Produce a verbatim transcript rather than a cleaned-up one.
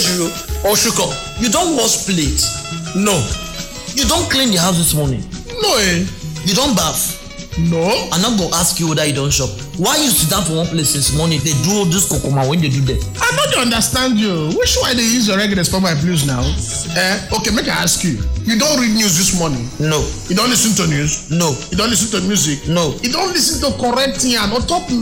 Ejiro, Oshuko, you don't wash plates? No. You don't clean the house this morning? No, eh? You don't bath? No. I'm not gonna ask you whether you don't shop. Why you sit down for one place since morning? They do all this kokoma when they do that. I don't understand you. Which why they use your regulars for my blues now? Eh? Okay, make I ask you. You don't read news this morning? No. You don't listen to news? No. You don't listen to music? No. You don't listen to correct thing and on top